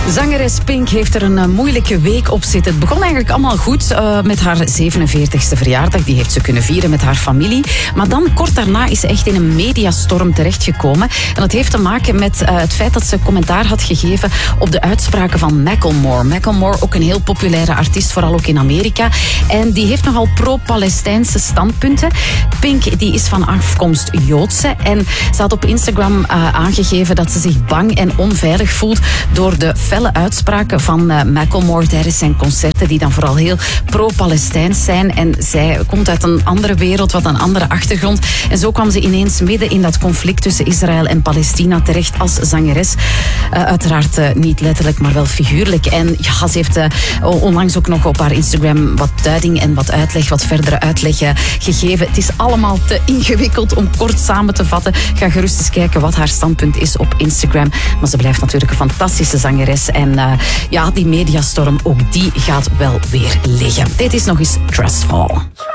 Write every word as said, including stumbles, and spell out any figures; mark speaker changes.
Speaker 1: Zangeres Pink heeft er een uh, moeilijke week op zitten. Het begon eigenlijk allemaal goed uh, met haar zevenenveertigste verjaardag. Die heeft ze kunnen vieren met haar familie. Maar dan, kort daarna, is ze echt in een mediastorm terechtgekomen. En dat heeft te maken met uh, het feit dat ze commentaar had gegeven op de uitspraken van Macklemore. Macklemore, ook een heel populaire artiest, vooral ook in Amerika. En die heeft nogal pro-Palestijnse standpunten. Pink die is van afkomst Joodse. En ze had op Instagram uh, aangegeven dat ze zich bang en onveilig voelt door de felle uitspraken van uh, Macklemore tijdens zijn concerten, die dan vooral heel pro-Palestijns zijn. En zij komt uit een andere wereld, wat een andere achtergrond. En zo kwam ze ineens midden in dat conflict tussen Israël en Palestina terecht als zangeres. Uh, uiteraard uh, niet letterlijk, maar wel figuurlijk. En ja, ze heeft uh, onlangs ook nog op haar Instagram wat duiding en wat uitleg, wat verdere uitleg uh, gegeven. Het is allemaal te ingewikkeld om kort samen te vatten. Ga gerust eens kijken wat haar standpunt is op Instagram. Maar ze blijft natuurlijk een fantastische zangeres. En uh, ja, die mediastorm, ook die gaat wel weer liggen. Dit is nog eens Trustfall.